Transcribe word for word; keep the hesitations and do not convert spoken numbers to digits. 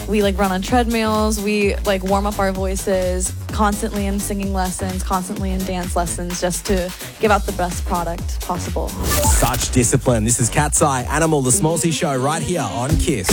We like run on treadmills. We like warm up our voices constantly in singing lessons, constantly in dance lessons, just to give out the best product possible. Such discipline. This is Cat's Eye Animal, the Smallsy Show, right here on Kiss.